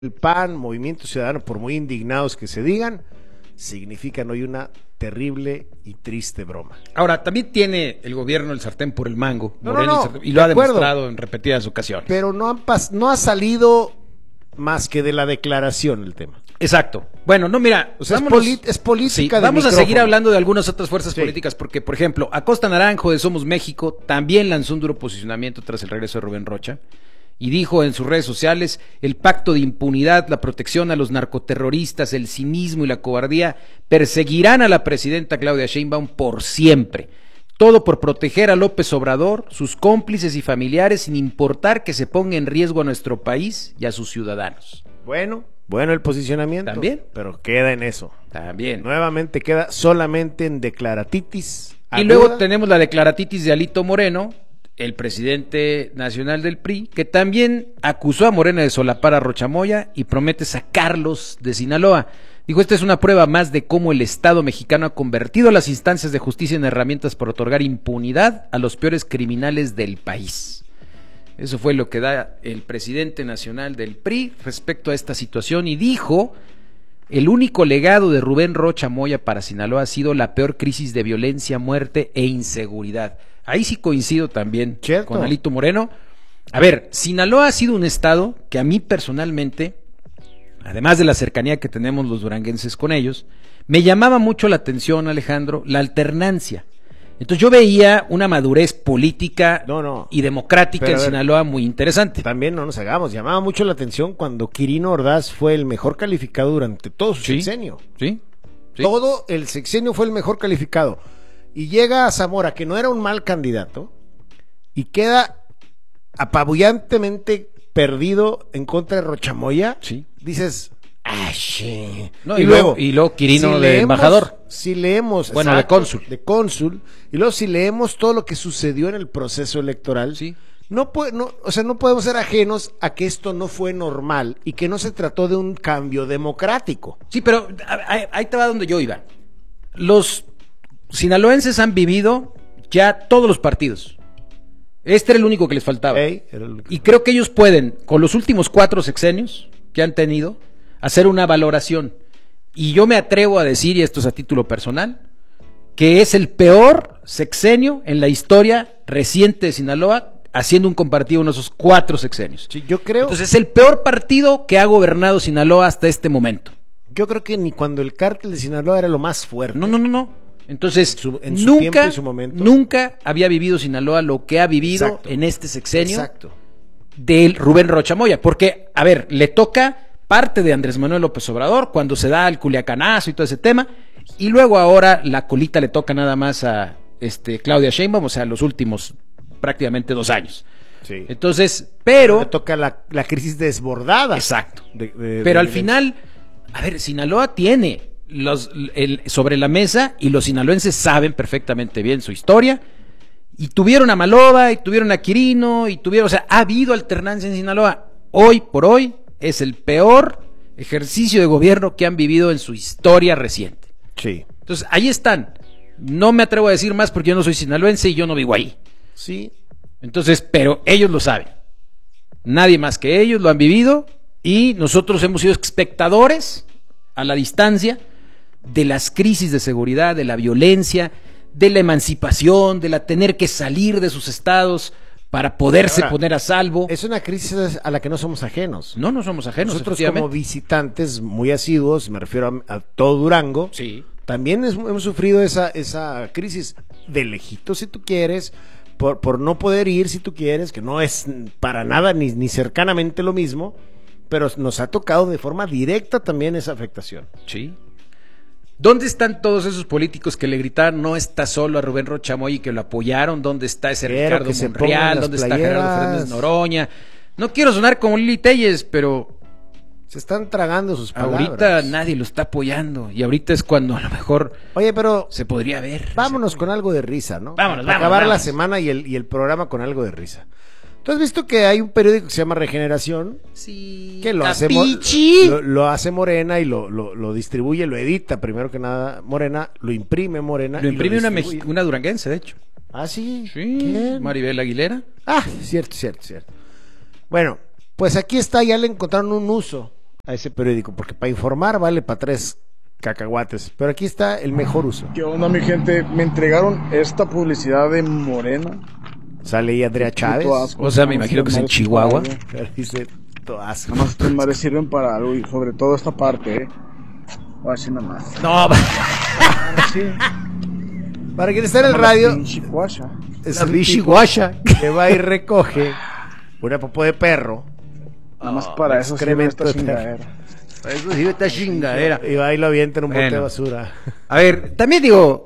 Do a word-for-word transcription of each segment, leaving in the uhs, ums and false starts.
El P A N, Movimiento Ciudadano, por muy indignados que se digan, significan hoy una terrible y triste broma. Ahora, también tiene el gobierno el sartén por el mango, no, Moreno, no, no, el sartén, y lo ha acuerdo, demostrado en repetidas ocasiones. Pero no, han pas no ha salido más que de la declaración el tema. Exacto. Bueno, no, mira, o sea, es, es política sí, de vamos micrófono. a seguir hablando de algunas otras fuerzas sí. políticas, porque, por ejemplo, Acosta Naranjo de Somos México también lanzó un duro posicionamiento tras el regreso de Rubén Rocha y dijo en sus redes sociales: el pacto de impunidad, la protección a los narcoterroristas, el cinismo y la cobardía perseguirán a la presidenta Claudia Sheinbaum por siempre. Todo por proteger a López Obrador, sus cómplices y familiares, sin importar que se ponga en riesgo a nuestro país y a sus ciudadanos. Bueno, bueno el posicionamiento. También. Pero queda en eso. También. Nuevamente queda solamente en declaratitis. Y aguda. Luego tenemos la declaratitis de Alito Moreno, el presidente nacional del P R I, que también acusó a Morena de solapar a Rocha Moya y promete sacarlos de Sinaloa. Dijo: esta es una prueba más de cómo el Estado mexicano ha convertido a las instancias de justicia en herramientas para otorgar impunidad a los peores criminales del país. Eso fue lo que da el presidente nacional del P R I respecto a esta situación, y dijo: el único legado de Rubén Rocha Moya para Sinaloa ha sido la peor crisis de violencia, muerte e inseguridad. Ahí sí coincido también ¿Cierto? con Alito Moreno. A ver, Sinaloa ha sido un estado que a mí personalmente, además de la cercanía que tenemos los duranguenses con ellos, me llamaba mucho la atención, Alejandro, la alternancia. Entonces yo veía una madurez política no, no. y democrática Pero en ver, Sinaloa muy interesante. También no nos hagamos, llamaba mucho la atención cuando Quirino Ordaz fue el mejor calificado durante todo su ¿Sí? sexenio. ¿Sí? ¿Sí? Todo el sexenio fue el mejor calificado. Y llega a Zamora, que no era un mal candidato, y queda apabullantemente perdido en contra de Rocha Moya. Sí. Dices, ah, sí. No, y, y luego, y luego Quirino si de leemos, embajador. Si leemos, bueno, exacto, de cónsul. De cónsul, y luego si leemos todo lo que sucedió en el proceso electoral, sí. no, puede, no, o sea, no podemos ser ajenos a que esto no fue normal y que no se trató de un cambio democrático. Sí, pero ahí, ahí te va donde yo iba. Los sinaloenses han vivido ya todos los partidos. Este era el único que les faltaba. Hey, era el... Y creo que ellos pueden, con los últimos cuatro sexenios que han tenido, hacer una valoración. Y yo me atrevo a decir, y esto es a título personal, que es el peor sexenio en la historia reciente de Sinaloa, haciendo un comparativo en esos cuatro sexenios. Sí, yo creo. Entonces es el peor partido que ha gobernado Sinaloa hasta este momento. Yo creo que ni cuando el cártel de Sinaloa era lo más fuerte. No, no, no, no. Entonces, en su, en su nunca, y su momento. nunca había vivido Sinaloa lo que ha vivido Exacto. en este sexenio Exacto. de Rubén Rocha Moya. Porque, a ver, le toca parte de Andrés Manuel López Obrador cuando se da el culiacanazo y todo ese tema, y luego ahora la colita le toca nada más a este Claudia Sheinbaum, o sea, los últimos prácticamente dos años. Sí. Entonces, pero... le toca la, la crisis desbordada. Exacto. De, de, pero de al final, a ver, Sinaloa tiene los el, sobre la mesa, y los sinaloenses saben perfectamente bien su historia, y tuvieron a Maloba, y tuvieron a Quirino, y tuvieron, o sea, ha habido alternancia en Sinaloa. Hoy por hoy es el peor ejercicio de gobierno que han vivido en su historia reciente. Sí. Entonces, ahí están. No me atrevo a decir más porque yo no soy sinaloense y yo no vivo ahí. Sí. Entonces, pero ellos lo saben. Nadie más que ellos lo han vivido, y nosotros hemos sido espectadores a la distancia de las crisis de seguridad, de la violencia, de la emancipación, de la tener que salir de sus estados para poderse Ahora, poner a salvo. Es una crisis a la que no somos ajenos. No, no somos ajenos. Nosotros como visitantes muy asiduos, me refiero a, a todo Durango, sí. también es, hemos sufrido esa, esa crisis de lejito, si tú quieres, por, por no poder ir, si tú quieres, que no es para nada ni, ni cercanamente lo mismo, pero nos ha tocado de forma directa también esa afectación. Sí. ¿Dónde están todos esos políticos que le gritaron no está solo a Rubén Rocha Moya y que lo apoyaron? ¿Dónde está ese quiero Ricardo Monreal? ¿Dónde playeras? está Gerardo Fernández Noroña? No quiero sonar como Lili Telles, pero se están tragando sus palabras. Ahorita nadie lo está apoyando, y ahorita es cuando a lo mejor Oye, pero se podría ver. Vámonos con algo de risa, ¿no? Vámonos, Para vámonos. Acabar vámonos. la semana y el, y el programa con algo de risa. ¿Tú has visto que hay un periódico que se llama Regeneración? Sí. Que lo hace, lo, lo hace Morena y lo, lo, lo distribuye, lo edita primero que nada Morena, lo imprime Morena. Lo imprime lo una, mexi- una duranguense, de hecho. Ah, sí. Sí. ¿Quién? Maribel Aguilera. Ah, cierto, cierto, cierto. Bueno, pues aquí está, ya le encontraron un uso a ese periódico, porque para informar vale para tres cacahuates, pero aquí está el mejor uso. ¿Qué onda, mi gente? Me entregaron esta publicidad de Morena. Sale ahí Andrea Chávez. O sea, me imagino que es en Chihuahua. Dice, todas. Nada más estas madres sirven para algo, y sobre todo esta parte, ¿eh? O así nada más. No, Sí. Para quien está en el radio, Chihuahua. es La el Rishi tipo Guasha. que va y recoge una popó de perro. Nada más para eso sirve esta excremento de chingadera. Eso sí, esta chingadera. Y va y lo avienta en un bote Bueno. de basura. A ver, también digo.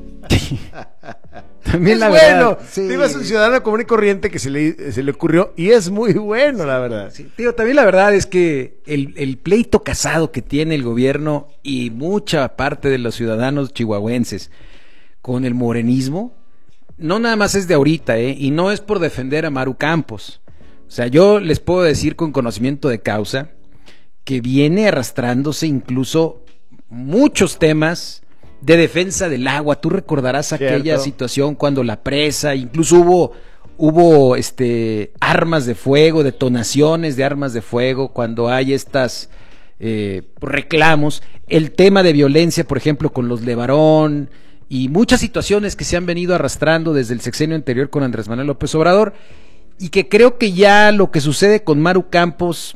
También Es la bueno. verdad. Sí. Digo, es un ciudadano común y corriente que se le, se le ocurrió y es muy bueno, la verdad. Sí, digo, también la verdad es que el, el pleito casado que tiene el gobierno y mucha parte de los ciudadanos chihuahuenses con el morenismo, no nada más es de ahorita, ¿eh? Y no es por defender a Maru Campos. O sea, yo les puedo decir con conocimiento de causa que viene arrastrándose incluso muchos temas de defensa del agua. Tú recordarás Cierto. aquella situación cuando la presa, incluso hubo hubo este armas de fuego, detonaciones de armas de fuego cuando hay estas eh, reclamos, el tema de violencia, por ejemplo, con los Levarón y muchas situaciones que se han venido arrastrando desde el sexenio anterior con Andrés Manuel López Obrador, y que creo que ya lo que sucede con Maru Campos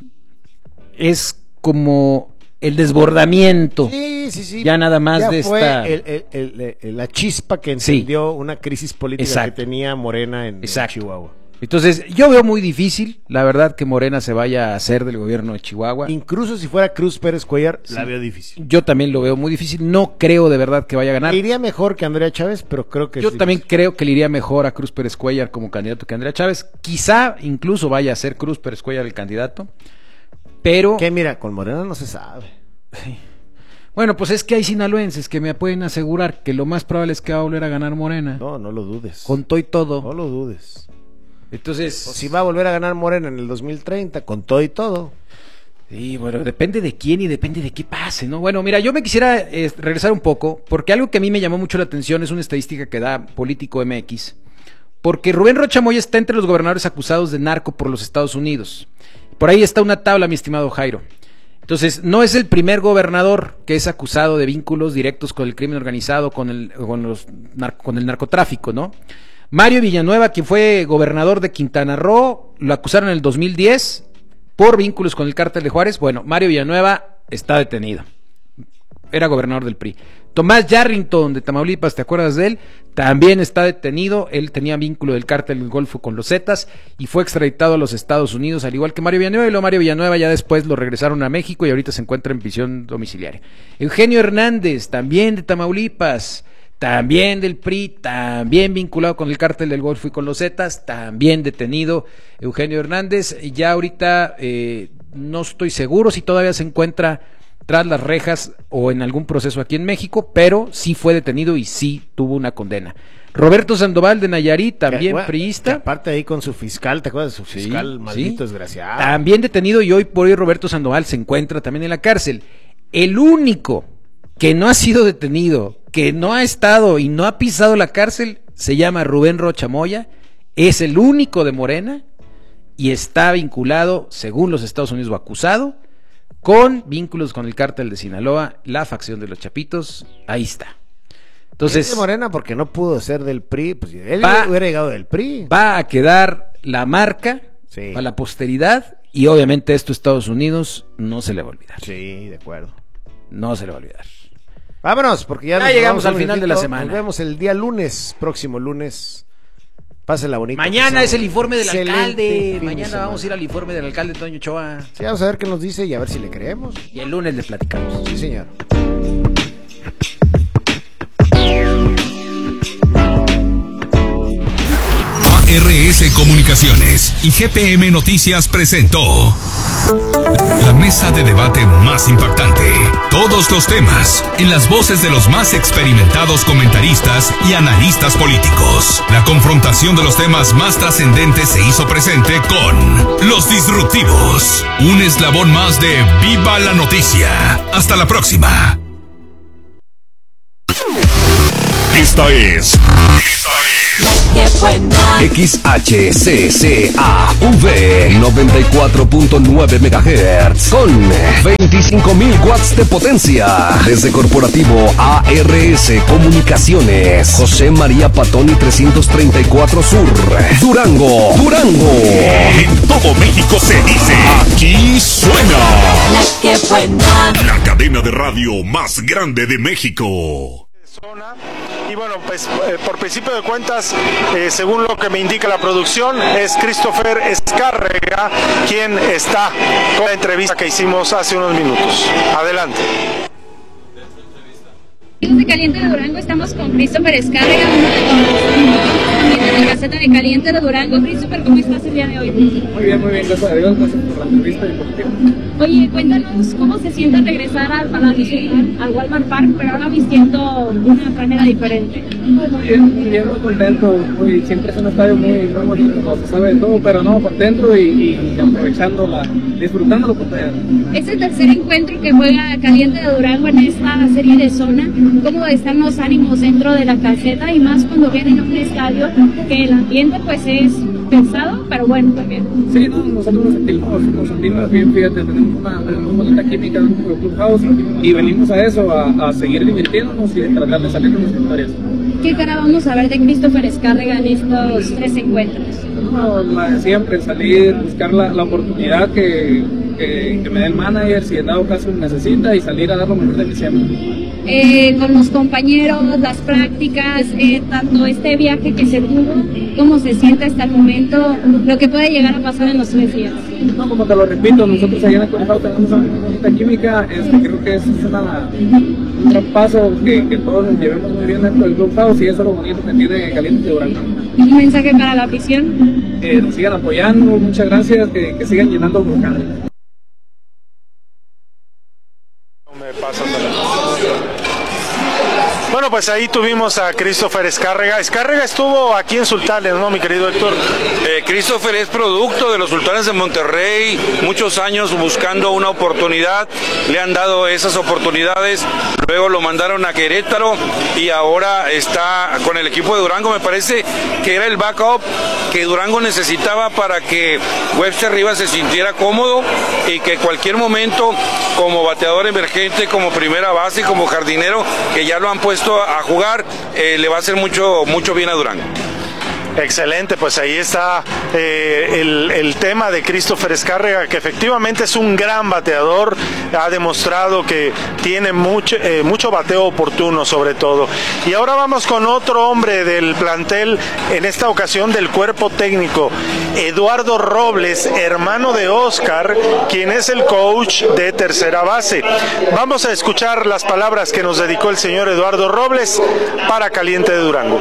es como el desbordamiento. Sí, sí, sí. Ya nada más Ya de fue esta... el- el- el- el- la chispa que encendió una crisis política Exacto. que tenía Morena en, en Exacto. Chihuahua. Entonces, yo veo muy difícil, la verdad, que Morena se vaya a hacer del gobierno de Chihuahua. Incluso si fuera Cruz Pérez Cuellar, Sí. la veo difícil. Yo también lo veo muy difícil. No creo de verdad que vaya a ganar. Le iría mejor que Andrea Chávez, pero creo que Yo es también difícil. creo que le iría mejor a Cruz Pérez Cuellar como candidato que a Andrea Chávez. Quizá incluso vaya a ser Cruz Pérez Cuellar el candidato. Pero, Que mira, con Morena no se sabe. bueno, pues es que hay sinaloenses que me pueden asegurar que lo más probable es que va a volver a ganar Morena. No, no lo dudes. Con todo y todo. No lo dudes. Entonces, O si va a volver a ganar Morena en el dos mil treinta, con todo y todo. sí, bueno, depende de quién y depende de qué pase, ¿no? Bueno, mira, yo me quisiera eh, regresar un poco, porque algo que a mí me llamó mucho la atención es una estadística que da Político M X, porque Rubén Rocha Moya está entre los gobernadores acusados de narco por los Estados Unidos. Por ahí está una tabla, mi estimado Jairo. Entonces, no es el primer gobernador que es acusado de vínculos directos con el crimen organizado, con el, con los nar- con el narcotráfico, ¿no? Mario Villanueva, quien fue gobernador de Quintana Roo, lo acusaron en el dos mil diez por vínculos con el cártel de Juárez. Bueno, Mario Villanueva está detenido. Era gobernador del P R I. Tomás Yarrington de Tamaulipas, ¿te acuerdas de él? También está detenido. Él tenía vínculo del cártel del Golfo con los Zetas y fue extraditado a los Estados Unidos, al igual que Mario Villanueva. Y luego Mario Villanueva ya después lo regresaron a México y ahorita se encuentra en prisión domiciliaria. Eugenio Hernández, también de Tamaulipas, también del P R I, también vinculado con el cártel del Golfo y con los Zetas, también detenido Eugenio Hernández. Ya ahorita eh, no estoy seguro si todavía se encuentra tras las rejas o en algún proceso aquí en México, pero sí fue detenido y sí tuvo una condena. Roberto Sandoval de Nayarit, también Bueno, priista. que aparte ahí con su fiscal, ¿te acuerdas de su Sí, fiscal? Maldito sí. desgraciado. También detenido, y hoy por hoy Roberto Sandoval se encuentra también en la cárcel. El único que no ha sido detenido, que no ha estado y no ha pisado la cárcel, se llama Rubén Rocha Moya, es el único de Morena y está vinculado, según los Estados Unidos, o acusado, con vínculos con el cártel de Sinaloa, la facción de los Chapitos. Ahí está. Entonces, Es de Morena porque no pudo ser del P R I, pues él Va- hubiera llegado del P R I. va a quedar la marca Sí. a la posteridad y obviamente esto a Estados Unidos no se le va a olvidar. Sí, de acuerdo. No se le va a olvidar. Vámonos, porque ya, Ya nos llegamos vamos al un final de la minutito. semana. Nos vemos el día lunes, próximo lunes. Pásenla bonito. Mañana Que es sea el informe del excelente alcalde. fin de Mañana semana. vamos a ir al informe del alcalde Toño Ochoa. Sí, vamos a ver qué nos dice y a ver si le creemos. Y el lunes le platicamos. Sí, señor. A R S Comunicaciones y G P M Noticias presentó la mesa de debate más impactante. Todos los temas en las voces de los más experimentados comentaristas y analistas políticos. La confrontación de los temas más trascendentes se hizo presente con Los Disruptivos, un eslabón más de Viva la Noticia. Hasta la próxima. Esta es... Esta es... X H C C A V noventa y cuatro punto nueve megahertz con veinticinco mil watts de potencia. Desde Corporativo A R S Comunicaciones, José María Patoni trescientos treinta y cuatro Sur, Durango, Durango. En todo México se dice, aquí suena La que buena. la cadena de radio más grande de México. Zona. Y bueno, pues eh, por principio de cuentas, eh, según lo que me indica la producción, es Christopher Escárrega quien está con la entrevista que hicimos hace unos minutos. Adelante. De Caliente de Durango, estamos con Christopher Escárrega, uno de los invitados de la Gaceta de Caliente de Durango. Christopher, ¿cómo estás el día de hoy? Muy bien, muy bien, gracias a Dios, gracias por la entrevista deportiva. Oye, cuéntanos cómo se siente regresar al Palacio, al Walmart Park, pero ahora vistiendo de una manera diferente. Muy bien, muy bien, muy contento, muy, siempre es un estadio muy, muy bonito, no se sabe de todo, pero no, contento y, y aprovechando, la, disfrutando la oportunidad. Es el tercer encuentro que juega Caliente de Durango en esta serie de zona. ¿Cómo están los ánimos dentro de la caseta y más cuando vienen a un estadio que el ambiente pues es pesado, pero bueno también? Sí, no, nosotros nos sentimos, nos sentimos bien, fíjate, tenemos una, una bonita química dentro del Clubhouse y venimos a eso, a, a seguir divirtiéndonos y tratar de salir de las victorias. ¿Qué cara vamos a ver de Christopher Escárrega en estos tres encuentros? No, la de siempre, salir, buscar la, la oportunidad que, que, que me dé el manager, si en dado caso necesita, y salir a dar lo mejor de mí siempre. Eh, con los compañeros, las prácticas, eh, tanto este viaje que se tuvo, cómo se siente hasta el momento, lo que puede llegar a pasar en los tres días. No, como te lo repito, nosotros allá en el Colorado tenemos una bonita química, este, creo que es una, un gran paso que, que todos nos llevemos muy bien dentro del Clubhouse y eso es lo bonito que tiene Caliente de Durango. ¿Un mensaje para la afición? Eh, nos sigan apoyando, muchas gracias, que, que sigan llenando el local. Bueno, pues ahí tuvimos a Christopher Escárrega. Escárrega estuvo aquí en Sultanes, ¿no, mi querido Héctor? Eh, Christopher es producto de los Sultanes de Monterrey, muchos años buscando una oportunidad, le han dado esas oportunidades, luego lo mandaron a Querétaro y ahora está con el equipo de Durango. Me parece que era el backup que Durango necesitaba para que Webster Rivas se sintiera cómodo y que cualquier momento, como bateador emergente, como primera base, como jardinero, que ya lo han puesto a jugar, eh, le va a hacer mucho, mucho bien a Durango. Excelente, pues ahí está eh, el, el tema de Christopher Escárrega, que efectivamente es un gran bateador, ha demostrado que tiene mucho, eh, mucho bateo oportuno sobre todo. Y ahora vamos con otro hombre del plantel, en esta ocasión del cuerpo técnico, Eduardo Robles, hermano de Oscar, quien es el coach de tercera base. Vamos a escuchar las palabras que nos dedicó el señor Eduardo Robles para Caliente de Durango.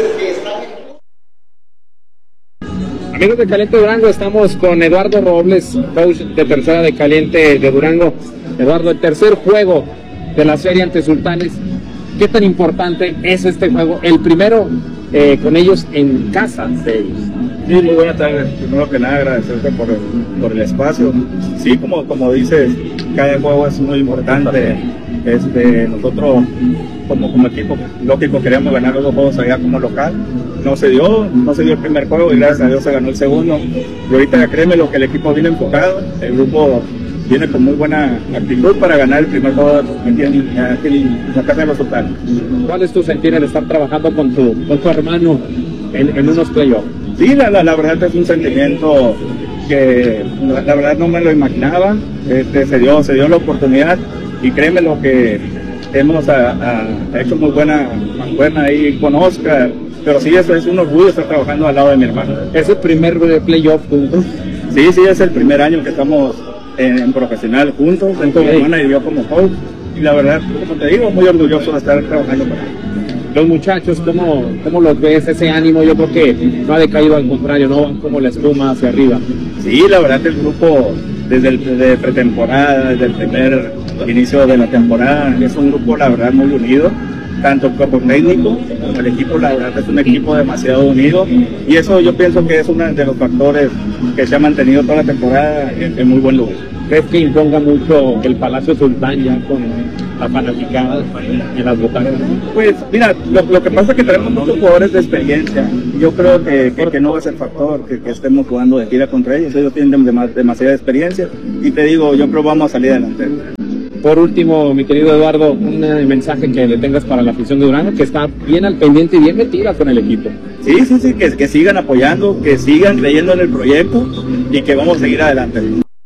Amigos de Caliente de Durango, estamos con Eduardo Robles, coach de tercera de Caliente de Durango. Eduardo, el tercer juego de la serie ante Sultanes, ¿qué tan importante es este juego? El primero eh, con ellos en casa de ellos. Sí, muy buenas tardes. Primero que nada, agradecerte por el, por el espacio. Sí, como, como dices, cada juego es muy importante. Este, nosotros como, como equipo, lógico, queríamos ganar los dos juegos allá como local. No se dio, no se dio el primer juego y gracias a Dios se ganó el segundo. Y ahorita ya créeme lo que el equipo viene enfocado, el grupo viene con muy buena actitud para ganar el primer juego aquí en, aquí en la casa de los Sultanes. ¿Cuál es tu sentir al estar trabajando con tu, con tu hermano en, en unos playoffs? Sí, la, la, la verdad es un sentimiento que la, la verdad no me lo imaginaba. Este, se dio, se dio la oportunidad y créeme lo que hemos a, a, hecho muy buena mancuerna ahí con Oscar. Pero sí, eso es un orgullo estar trabajando al lado de mi hermano. ¿Es el primer playoff juntos? Sí, sí, es el primer año que estamos en, en profesional juntos, dentro de mi hermana y yo como coach. Y la verdad, como te digo, muy orgulloso de estar trabajando con él. Los muchachos, ¿cómo, ¿cómo los ves? Ese ánimo, yo creo que no ha decaído, al contrario, no van como la espuma hacia arriba. Sí, la verdad, el grupo desde el desde pretemporada, desde el primer inicio de la temporada, es un grupo, la verdad, muy unido. Tanto el cuerpo técnico como el equipo, la verdad es un equipo demasiado unido y eso yo pienso que es uno de los factores que se ha mantenido toda la temporada en, en muy buen lugar. ¿Crees que imponga mucho el Palacio Sultán ya con, la fanaticada en las butacas? Pues mira, lo, lo que pasa es que tenemos muchos jugadores de experiencia. Yo creo que, que, que no va a ser factor que, que estemos jugando de gira contra ellos. Ellos tienen dem- demasiada experiencia y te digo, yo creo que vamos a salir adelante. Por último, mi querido Eduardo, un mensaje que le tengas para la afición de Durango, que está bien al pendiente y bien metida con el equipo. Sí, sí, sí, que, que sigan apoyando, que sigan creyendo en el proyecto y que vamos a seguir adelante.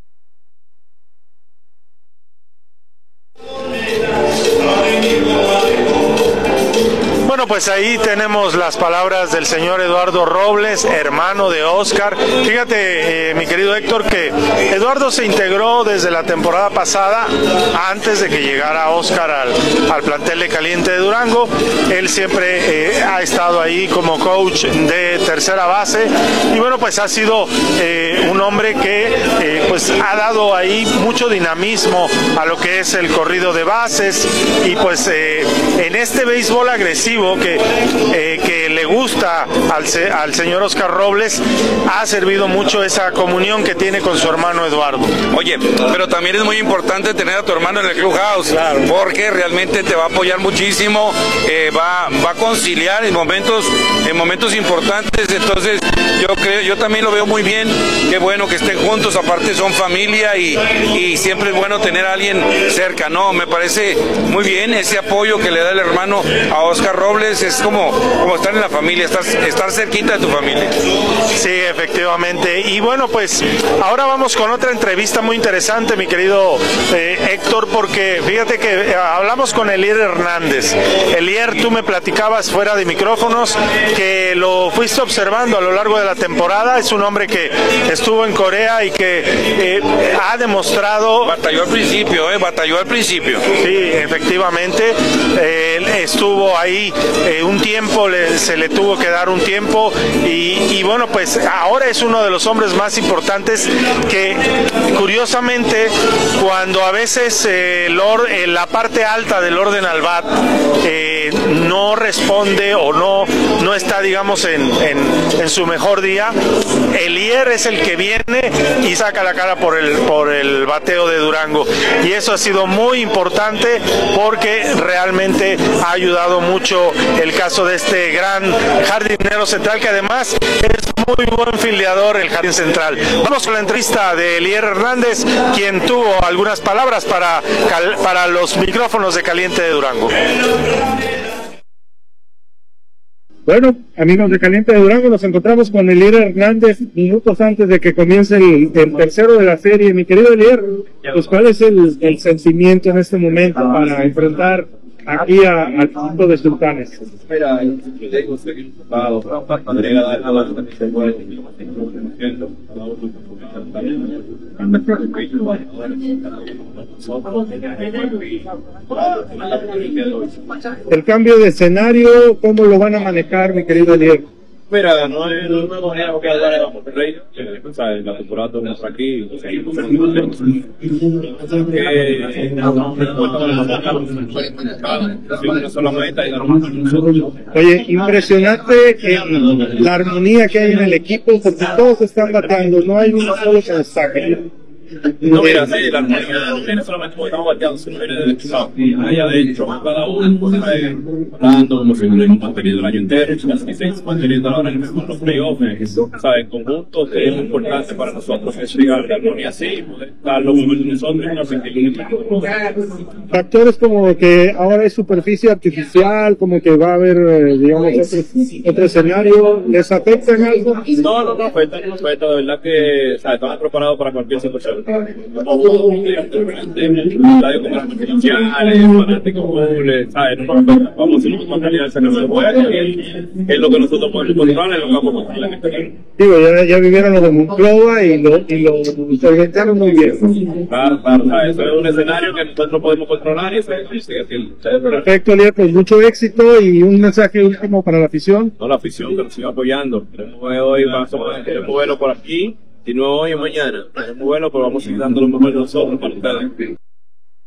Bueno, pues ahí tenemos las palabras del señor Eduardo Robles, hermano de Óscar. Fíjate, eh, mi querido Héctor, que Eduardo se integró desde la temporada pasada, antes de que llegara Óscar al, al plantel de Caliente de Durango. Él siempre eh, ha estado ahí como coach de tercera base y bueno, pues ha sido eh, un hombre que eh, pues ha dado ahí mucho dinamismo a lo que es el corrido de bases y pues eh, en este béisbol agresivo que, eh, que le gusta al, se, al señor Óscar Robles, ha servido mucho esa comunión que tiene con su hermano Eduardo. Oye, pero también es muy importante tener a tu hermano en el clubhouse, claro, porque realmente te va a apoyar muchísimo, eh, va, va a conciliar en momentos, en momentos importantes. Entonces yo creo, yo también lo veo muy bien, qué bueno que estén juntos, aparte son familia y, y siempre es bueno tener a alguien cerca, ¿no? Me parece muy bien ese apoyo que le da el hermano a Óscar Robles, es como, como estar en la familia, estar, estar cerquita de tu familia. Sí, efectivamente. Y bueno, pues ahora vamos con otra entrevista muy interesante, mi querido eh, Héctor, porque fíjate que eh, hablamos con Elier Hernández. Elier, tú me platicabas fuera de micrófonos que lo fuiste observando a lo largo de la temporada. Es un hombre que estuvo en Corea y que eh, ha demostrado... Batalló al principio, eh, batalló al principio. Sí, efectivamente. Eh, él estuvo ahí eh, un tiempo, le, se le tuvo que dar un tiempo y, y bueno, pues ahora es uno de los hombres más importantes que curiosamente cuando a veces eh, el or, eh, la parte alta del orden al bat eh, no responde o no, no está digamos en, en, en su mejor día, Elier es el que viene y saca la cara por el, por el bateo de Durango y eso ha sido muy importante porque realmente ha ayudado mucho el caso de este gran jardinero central que además es muy buen fildeador el jardín central. Vamos con la entrevista de Elier Hernández, quien tuvo algunas palabras para, para los micrófonos de Caliente de Durango. Bueno, amigos de Caliente de Durango, nos encontramos con Elier Hernández minutos antes de que comience el, el tercero de la serie. Mi querido Elier, pues, ¿cuál es el, el sentimiento en este momento para enfrentar aquí a, al equipo de Sultanes? Espera, yo digo, estoy ocupado, agrega dar la base que se puede, el cambio de escenario, ¿cómo lo van a manejar, mi querido Elier? Mira, no es una manera que hablar de Monterrey, o sea, la temporada tenemos aquí, seguimos en una sola meta y dar más. Oye, impresionante en la armonía que hay en el equipo, porque todos están bateando, no hay uno solo que destaque. No, mira, sí, la armonía no viene solamente porque estamos bateando, sino viene del equipo. Allá adentro, cada uno hablando, como si hubiéramos mantenido el año entero, las dieciséis manteniendo ahora en los playoffs, ¿sabes? En conjunto, que es muy importante para nosotros, es llegar a la armonía así, poder dar los momentos nosotros y no sentir factores como que ahora es superficie artificial, como que va a haber, digamos, otro, otro escenario, ¿les afecta en algo? No, no, no afecta, no afecta, de verdad que, ¿sabes? Estamos preparados para cualquier situación. ¿sabes? Vamos, si no en realidad se nos puede, es lo que nosotros podemos controlar, es lo que vamos a controlar en este caso. Digo, ya, ya vivieron lo de Monclova y lo, y lo solventaron muy bien. Claro, claro, ¿sabes? Eso es un escenario que nosotros podemos controlar y eso es así. Perfecto, Elier, pues mucho éxito y un mensaje último para la afición. No, la afición que nos siga apoyando. Hoy vamos a moverlo por aquí. Si no hoy o mañana, es muy bueno, pero vamos a seguir dando lo mejor de nosotros para ustedes.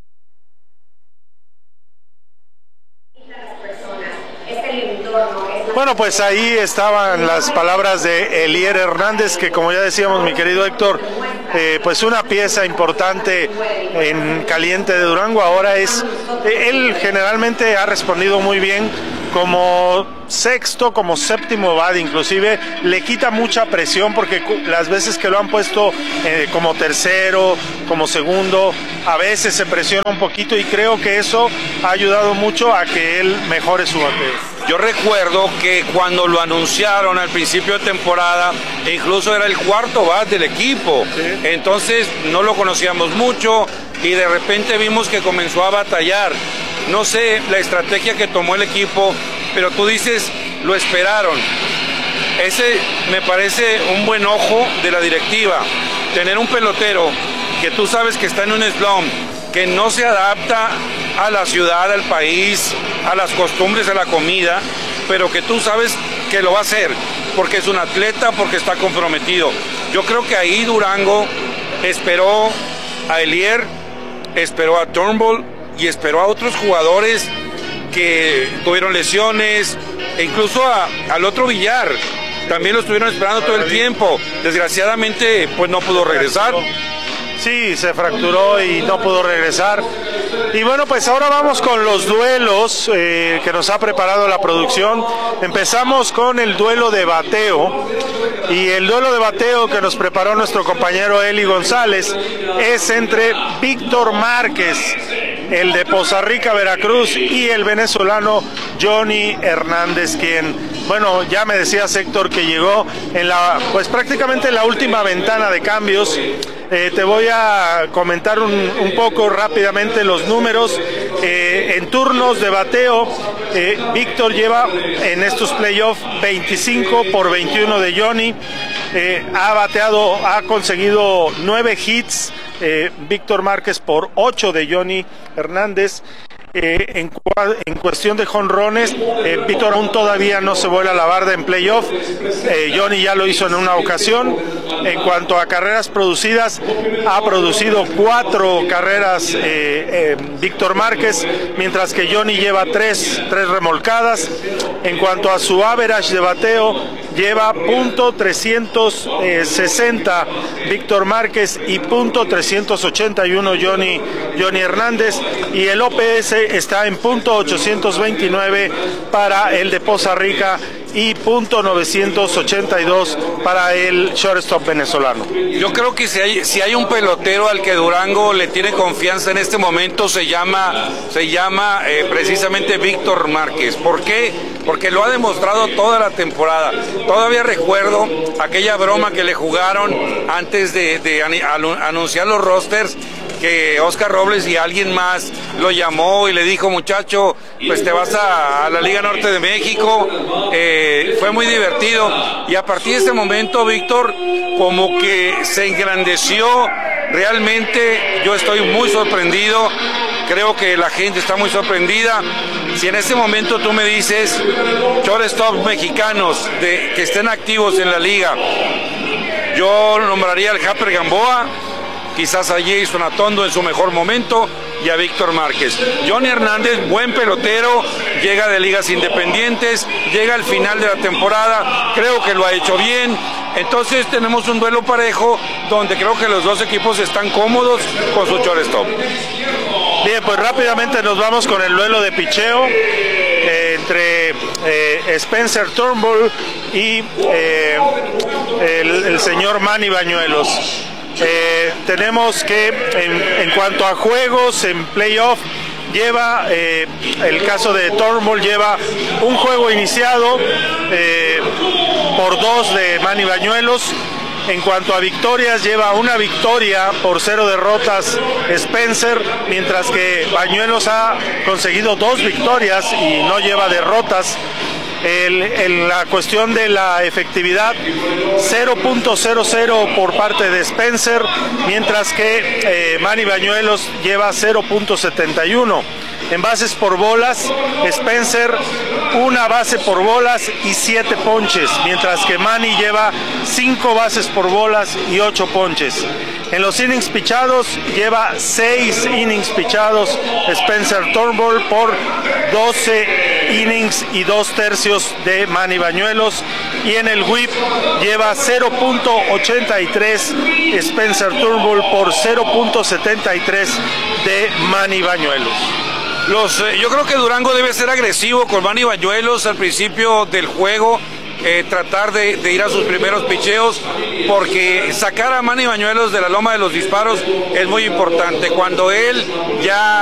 Es el entorno, es Bueno, pues ahí estaban las palabras de Elier Hernández, que como ya decíamos, mi querido Héctor, eh, pues una pieza importante en Caliente de Durango. Ahora es, eh, él generalmente ha respondido muy bien como sexto, como séptimo bat, inclusive le quita mucha presión porque las veces que lo han puesto eh, como tercero, como segundo, a veces se presiona un poquito y creo que eso ha ayudado mucho a que él mejore su bateo. Yo recuerdo que cuando lo anunciaron al principio de temporada, incluso era el cuarto bat del equipo, sí. Entonces no lo conocíamos mucho y de repente vimos que comenzó a batallar. No sé la estrategia que tomó el equipo, pero tú dices, lo esperaron. Ese me parece un buen ojo de la directiva. Tener un pelotero que tú sabes que está en un slump, que no se adapta a la ciudad, al país, a las costumbres, a la comida, pero que tú sabes que lo va a hacer, porque es un atleta, porque está comprometido. Yo creo que ahí Durango esperó a Elier, esperó a Turnbull y esperó a otros jugadores que tuvieron lesiones, e incluso a, al otro Villar, también lo estuvieron esperando todo el tiempo. Desgraciadamente, pues no pudo regresar. Sí, se fracturó y no pudo regresar. Y bueno, pues ahora vamos con los duelos eh, que nos ha preparado la producción. Empezamos con el duelo de bateo. Y el duelo de bateo que nos preparó nuestro compañero Eli González es entre Víctor Márquez, el de Poza Rica, Veracruz, y el venezolano Johnny Hernández, quien, bueno, ya me decías, Héctor, que llegó en la, pues prácticamente en la última ventana de cambios. Eh, te voy a comentar un, un poco rápidamente los números. Eh, en turnos de bateo, eh, Víctor lleva en estos playoffs veinticinco por veintiuno de Johnny. Eh, ha bateado, ha conseguido nueve hits, eh, Víctor Márquez por ocho de Johnny Hernández. Eh, en, en cuestión de jonrones, eh, Víctor aún todavía no se vuela la barda en playoff. eh, Johnny ya lo hizo en una ocasión. En cuanto a carreras producidas, ha producido cuatro carreras eh, eh, Víctor Márquez, mientras que Johnny lleva tres, tres remolcadas. En cuanto a su average de bateo, lleva punto trescientos sesenta Víctor Márquez y punto trescientos ochenta y uno Johnny, Johnny Hernández, y el O P S está en punto ochocientos veintinueve para el de Poza Rica y punto novecientos ochenta y dos para el shortstop venezolano. Yo creo que si hay, si hay un pelotero al que Durango le tiene confianza en este momento, se llama, se llama eh, precisamente Víctor Márquez. ¿Por qué? Porque lo ha demostrado toda la temporada. Todavía recuerdo aquella broma que le jugaron antes de, de anunciar los rosters, que Oscar Robles y alguien más lo llamó y le dijo, muchacho, pues te vas a, a la Liga Norte de México. Eh, fue muy divertido y a partir de ese momento Víctor como que se engrandeció. Realmente yo estoy muy sorprendido, creo que la gente está muy sorprendida. Si en este momento tú me dices shortstop mexicanos de, que estén activos en la liga, yo nombraría al Japper Gamboa, quizás a Jason Atondo en su mejor momento y a Víctor Márquez. Johnny Hernández, buen pelotero, llega de ligas independientes, llega al final de la temporada, creo que lo ha hecho bien. Entonces tenemos un duelo parejo donde creo que los dos equipos están cómodos con su shortstop. Bien, pues rápidamente nos vamos con el duelo de picheo eh, entre eh, Spencer Turnbull y eh, el, el señor Manny Bañuelos. Eh, tenemos que en, en cuanto a juegos en playoff, lleva eh, el caso de Turnbull, lleva un juego iniciado eh, por dos de Manny Bañuelos. En cuanto a victorias, lleva una victoria por cero derrotas Spencer, mientras que Bañuelos ha conseguido dos victorias y no lleva derrotas. El, el, la cuestión de la efectividad, cero punto cero cero por parte de Spencer, mientras que eh, Manny Bañuelos lleva cero punto setenta y uno. En bases por bolas, Spencer una base por bolas y siete ponches, mientras que Manny lleva cinco bases por bolas y ocho ponches. En los innings pichados lleva seis innings pichados Spencer Turnbull por doce innings y dos tercios de Manny Bañuelos. Y en el whip lleva cero punto ochenta y tres Spencer Turnbull por cero punto setenta y tres de Manny Bañuelos. Los, eh, yo creo que Durango debe ser agresivo con Manny Bañuelos al principio del juego. Eh, tratar de, de ir a sus primeros picheos, porque sacar a Manny Bañuelos de la loma de los disparos es muy importante. Cuando él ya